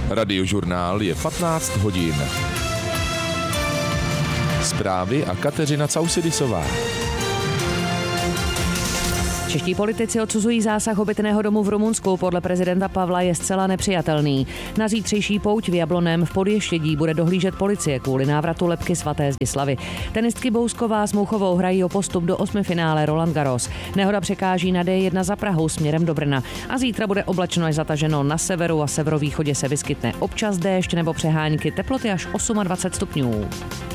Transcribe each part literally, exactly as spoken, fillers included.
Radiožurnál je patnáct hodin. Zprávy a Kateřina Causidisová. Čeští politici odsuzují zásah obytného domu v Rumunsku. Podle prezidenta Pavla je zcela nepřijatelný. Na zítřejší pouť v Jablonném v Podještědí bude dohlížet policie kvůli návratu lebky svaté Zdislavy. Tenistky Bousková s Mouchovou hrají o postup do osmifinále Roland Garros. Nehoda překáží na D jedna za Prahou směrem do Brna. A zítra bude oblačno až zataženo. Na severu a severovýchodě se vyskytne občas déšť nebo přehánky, teploty až dvacet osm stupňů.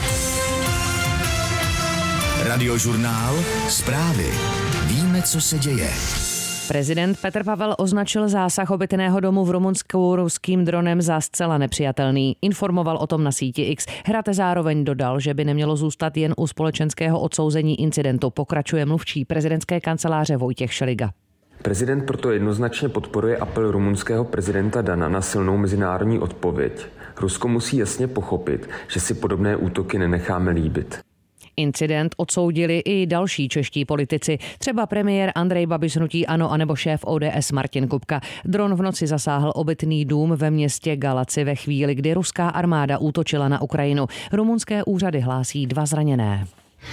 Radiožurnál, zprávy. Víme, co se děje. Prezident Petr Pavel označil zásah obytného domu v Rumunsku ruským dronem za zcela nepřijatelný. Informoval o tom na síti X. Hrate zároveň dodal, že by nemělo zůstat jen u společenského odsouzení incidentu. Pokračuje mluvčí prezidentské kanceláře Vojtěch Šeliga. Prezident proto jednoznačně podporuje apel rumunského prezidenta Dana na silnou mezinárodní odpověď. Rusko musí jasně pochopit, že si podobné útoky nenecháme líbit. Incident odsoudili i další čeští politici, třeba premiér Andrej Babiš hnutí ANO anebo šéf O D S Martin Kupka. Dron v noci zasáhl obytný dům ve městě Galaci ve chvíli, kdy ruská armáda útočila na Ukrajinu. Rumunské úřady hlásí dva zraněné.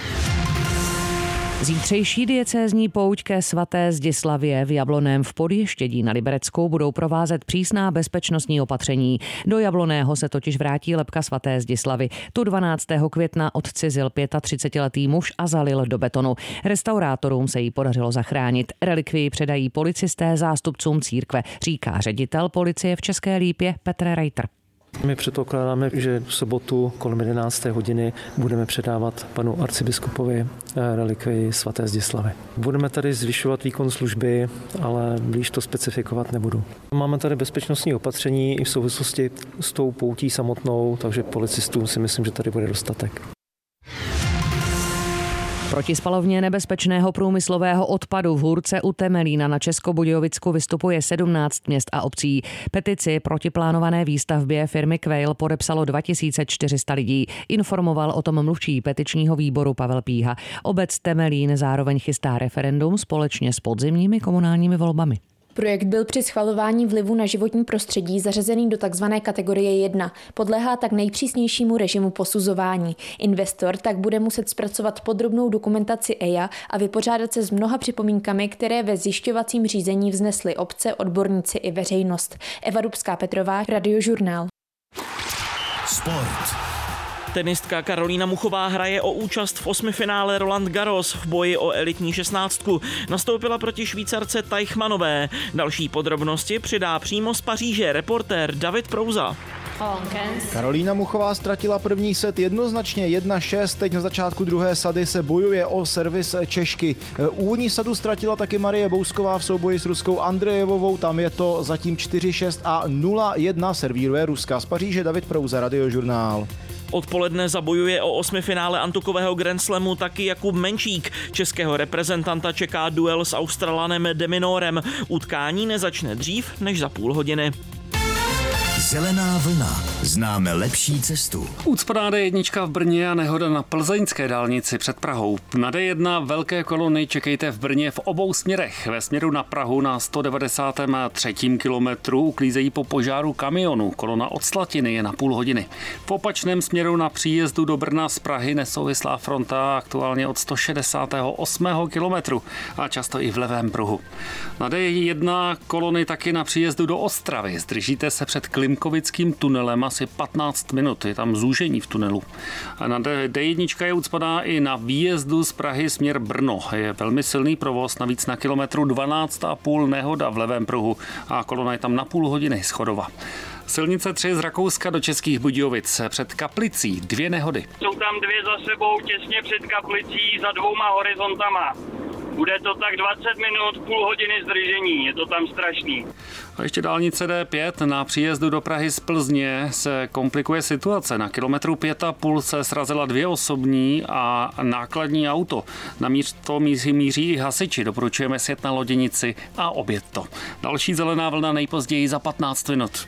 Zítřejší diecézní pouť ke svaté Zdislavě v Jablonném v Podještědí na Liberecku budou provázet přísná bezpečnostní opatření. Do Jablonného se totiž vrátí lebka svaté Zdislavy. Tu dvanáctého května odcizil třicetiletý muž a zalil do betonu. Restaurátorům se jí podařilo zachránit. Relikvii předají policisté zástupcům církve, říká ředitel policie v České Lípě Petr Reiter. My předpokládáme, že v sobotu kolem jedenácté hodiny budeme předávat panu arcibiskupovi relikvii svaté Zdislavy. Budeme tady zvyšovat výkon služby, ale blíž to specifikovat nebudu. Máme tady bezpečnostní opatření i v souvislosti s tou poutí samotnou, takže policistům si myslím, že tady bude dostatek. Proti spalovně nebezpečného průmyslového odpadu v Hůrce u Temelína na Českobudějovicku vystupuje sedmnáct měst a obcí. Petici proti plánované výstavbě firmy Quail podepsalo dva tisíce čtyři sta lidí. Informoval o tom mluvčí petičního výboru Pavel Píha. Obec Temelín zároveň chystá referendum společně s podzimními komunálními volbami. Projekt byl při schvalování vlivu na životní prostředí zařazený do tzv. Kategorie jedna. Podléhá tak nejpřísnějšímu režimu posuzování. Investor tak bude muset zpracovat podrobnou dokumentaci E I A a vypořádat se s mnoha připomínkami, které ve zjišťovacím řízení vznesly obce, odborníci i veřejnost. Eva Dubská-Petrová, Radiožurnál. Sport. Tenistka Karolína Muchová hraje o účast v osmifinále Roland Garros v boji o elitní šestnáctku. Nastoupila proti Švýcarce Teichmannové. Další podrobnosti přidá přímo z Paříže reportér David Prouza. Karolína Muchová ztratila první set jednoznačně jedna šest, teď na začátku druhé sady se bojuje o servis Češky. Úvodní sadu ztratila taky Marie Bousková v souboji s ruskou Andrejevovou, tam je to zatím čtyři šest a nula jedna servíruje Ruska. Z Paříže David Prouza, Radiožurnál. Odpoledne zabojuje o osmifinále antukového Grand Slamu taky Jakub Menčík. Českého reprezentanta čeká duel s Australanem De Minorem. Utkání nezačne dřív než za půl hodiny. Zelená vlna. Známe lepší cestu. Ucpaná D jedna v Brně a nehoda na plzeňské dálnici před Prahou. Na D jedna velké kolony čekejte v Brně v obou směrech. Ve směru na Prahu na sto devadesátém třetím kilometru uklízejí po požáru kamionu. Kolona od Slatiny je na půl hodiny. V opačném směru na příjezdu do Brna z Prahy nesouvislá fronta aktuálně od sto šedesátého osmého kilometru a často i v levém pruhu. Na D jedna kolony taky na příjezdu do Ostravy. Zdržíte se před Klimkovickým tunelem asi patnáct minut, je tam zúžení v tunelu. A na D jedna je ucpaná i na výjezdu z Prahy směr Brno. Je velmi silný provoz, navíc na kilometru dvanáct a půl nehoda v levém pruhu a kolona je tam na půl hodiny schodova. Silnice tři z Rakouska do Českých Budějovic. Před Kaplicí dvě nehody. Jsou tam dvě za sebou těsně před Kaplicí za dvouma horizontama. Bude to tak dvacet minut, půl hodiny zdržení, je to tam strašný. A ještě dálnice D pět na příjezdu do Prahy z Plzně se komplikuje situace. Na kilometru pět a půl se srazila dvě osobní a nákladní auto. Na místo míří, míří i hasiči. Doporučujeme sjet na loděnici a objet to. Další zelená vlna nejpozději za patnáct minut.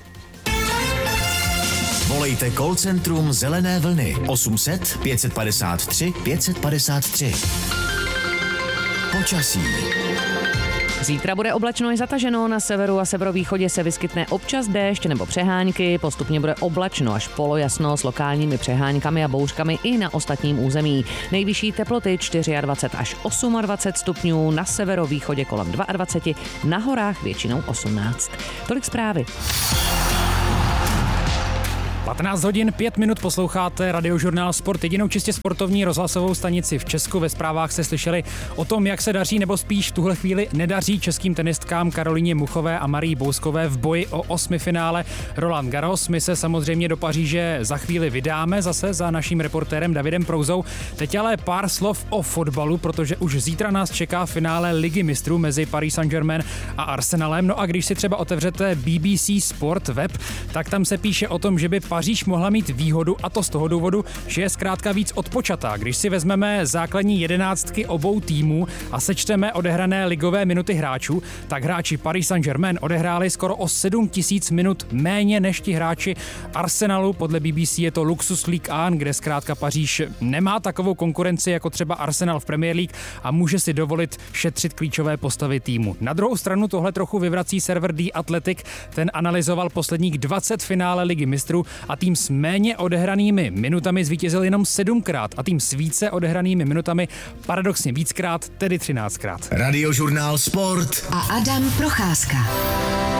Volejte call centrum Zelené vlny osm set pět padesát tři pět padesát tři. Počasí. Zítra bude oblačno i zataženo, na severu a severovýchodě se vyskytne občas déšť nebo přehánky, postupně bude oblačno až polojasno s lokálními přeháňkami a bouřkami i na ostatním území. Nejvyšší teploty dvacet čtyři až dvacet osm stupňů, na severovýchodě kolem dvacet dva, na horách většinou osmnáct. Tolik zprávy. patnáct hodin pět minut posloucháte Radiožurnál Sport, jedinou čistě sportovní rozhlasovou stanici v Česku. Ve zprávách se slyšeli o tom, jak se daří nebo spíš v tuhle chvíli nedaří českým tenistkám Karolíně Muchové a Marii Bouskové v boji o osmifinále Roland Garros. My se samozřejmě do Paříže za chvíli vydáme zase za naším reportérem Davidem Prouzou. Teď ale pár slov o fotbalu, protože už zítra nás čeká finále Ligy mistrů mezi Paris Saint-Germain a Arsenalem. No a když si třeba otevřete B B C Sport web, tak tam se píše o tom, že by Paříž mohla mít výhodu, a to z toho důvodu, že je zkrátka víc odpočatá. Když si vezmeme základní jedenáctky obou týmů a sečteme odehrané ligové minuty hráčů, tak hráči Paris Saint-Germain odehráli skoro o sedm tisíc minut méně než ti hráči Arsenalu. Podle B B C je to luxus Ligue jedna, kde zkrátka Paříž nemá takovou konkurenci jako třeba Arsenal v Premier League a může si dovolit šetřit klíčové postavy týmu. Na druhou stranu tohle trochu vyvrací server The Athletic, ten analyzoval posledních dvacet finále Ligy mistrů a tým s méně odehranými minutami zvítězil jenom sedmkrát a tým s více odehranými minutami paradoxně víckrát, tedy třináctkrát. Radiožurnál Sport a Adam Procházka.